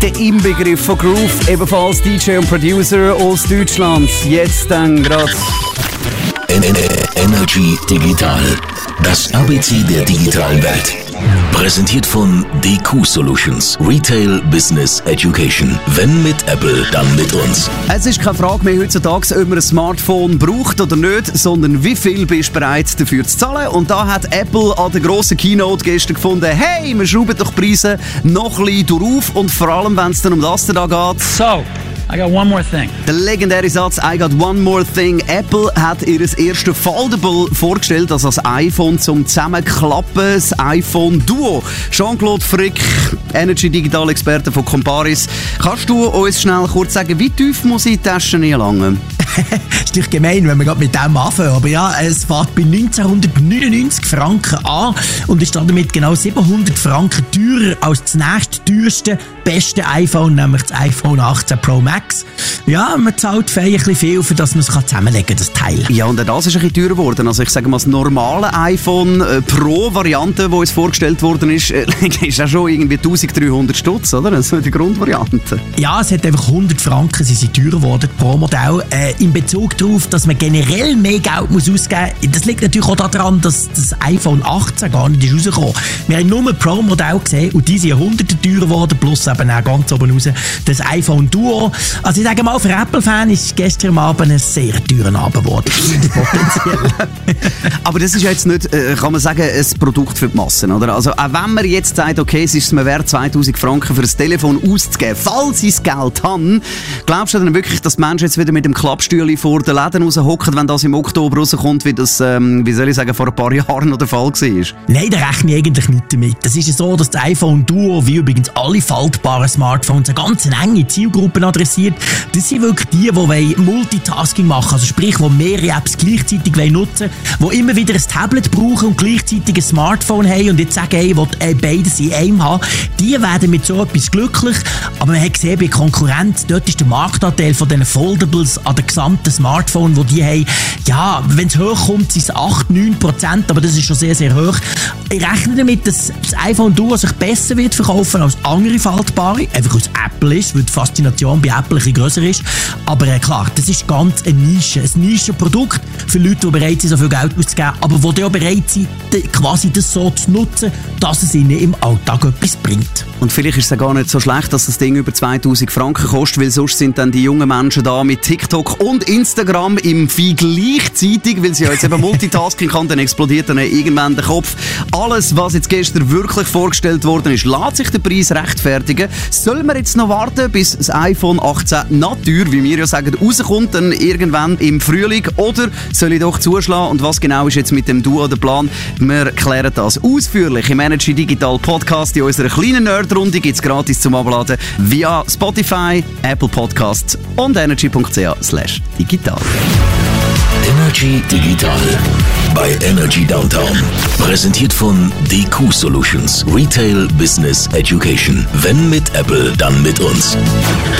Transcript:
Der Inbegriff von Groove, ebenfalls DJ und Producer aus Deutschland. Jetzt dann gerade. Energy Digital, das ABC der digitalen Welt. Präsentiert von DQ Solutions, Retail Business Education. Wenn mit Apple, dann mit uns. Es ist keine Frage mehr heutzutage, ob man ein Smartphone braucht oder nicht, sondern wie viel bist du bereit dafür zu zahlen. Und da hat Apple an der grossen Keynote gestern gefunden, hey, wir schrauben doch die Preise noch ein bisschen durch und vor allem, wenn es dann um das da geht. So, I got one more thing. Der legendäre Satz I got one more thing. Apple hat ihr erstes Foldable vorgestellt, also das iPhone zum Zusammenklappen, das iPhone Duo. Jean-Claude Frick, Energy-Digital-Experte von Comparis. Kannst du uns schnell kurz sagen, wie tief muss ich die Tasche langen? ist natürlich gemein, wenn wir gerade mit dem anfangen. Aber ja, es fängt bei 1999 Franken an und ist damit genau 700 Franken teurer als das nächstteuerste, beste iPhone, nämlich das iPhone 18 Pro Max. Ja, man zahlt feierlich viel, für das man es zusammenlegen kann, das Teil. Ja, und das ist ein bisschen teurer geworden. Also ich sage mal, das normale iPhone Pro-Variante, die uns vorgestellt worden ist auch schon irgendwie 1300 Stutz, oder? Das ist die Grundvariante. Ja, es hat einfach 100 Franken, sie sind teurer geworden pro Modell. In Bezug darauf, dass man generell mehr Geld muss ausgeben muss, das liegt natürlich auch daran, dass das iPhone 18 gar nicht ist rausgekommen. Wir haben nur ein Pro-Modell gesehen und die sind Hunderte teurer geworden, plus eben auch ganz oben raus das iPhone Duo. Also ich sage mal, für Apple-Fans ist gestern Abend ein sehr teurer Abend geworden. Aber das ist jetzt nicht, kann man sagen, ein Produkt für die Massen, oder? Also auch wenn man jetzt sagt, okay, es ist mir wert, 2000 Franken für ein Telefon auszugeben, falls ich das Geld habe, glaubst du dann wirklich, dass die Menschen jetzt wieder mit dem Klappstühle vor den Läden raushocken, wenn das im Oktober rauskommt, wie das, wie soll ich sagen, vor ein paar Jahren noch der Fall war? Nein, da rechne ich eigentlich nicht damit. Es ist ja so, dass das iPhone Duo, wie übrigens alle faltbaren Smartphones, eine ganz enge Zielgruppe adressiert. Das sind wirklich die Multitasking machen, also sprich, die mehrere Apps gleichzeitig nutzen wollen, die immer wieder ein Tablet brauchen und gleichzeitig ein Smartphone haben und jetzt sagen, hey, ich will beides in einem haben. Die werden mit so etwas glücklich, aber man hat gesehen, bei Konkurrenz, dort ist der Marktanteil von diesen Foldables an der gesamten Smartphone, die die haben, ja, wenn es hochkommt, sind es 8-9%, aber das ist schon sehr, sehr hoch. Ich rechne damit, dass das iPhone Duo sich besser wird verkaufen als andere faltbare, einfach aus Apple ist, weil die Faszination bei Apple ein bisschen grösser ist. Aber klar, das ist ganz eine Nische, ein Nischenprodukt für Leute, die bereit sind, so viel Geld auszugeben, aber die auch bereit sind, quasi das so zu nutzen, dass es ihnen im Alltag etwas bringt. Und vielleicht ist es ja gar nicht so schlecht, dass das Ding über 2000 Franken kostet, weil sonst sind dann die jungen Menschen da mit TikTok und Instagram im Vieh gleichzeitig, weil sie ja jetzt eben Multitasking kann, dann explodiert dann irgendwann der Kopf. Alles, was jetzt gestern wirklich vorgestellt worden ist, lässt sich der Preis rechtfertigen. Sollen wir jetzt noch warten, bis das iPhone 18 Natur, wie wir ja sagen, rauskommt, dann irgendwann im Frühling, oder soll ich doch zuschlagen? Und was genau ist jetzt mit dem Duo der Plan? Wir klären das ausführlich im Energy Digital Podcast. In unserer kleinen Nerdrunde gibt es gratis zum Abladen via Spotify, Apple Podcasts und energy.ch/digital. Energy Digital bei Energy Downtown. Präsentiert von DQ Solutions, Retail Business Education. Wenn mit Apple, dann mit uns.